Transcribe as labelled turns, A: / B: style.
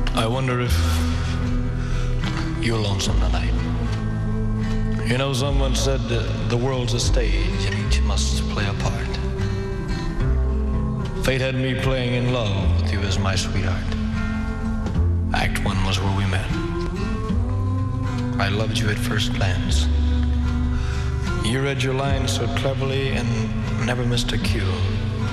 A: I wonder if you're lonesome tonight. You know, someone said the world's a stage and each must play a part. Fate had me playing in love with you as my sweetheart. Act one was where we met. I loved you at first glance. You read your lines so cleverly and never missed a cue.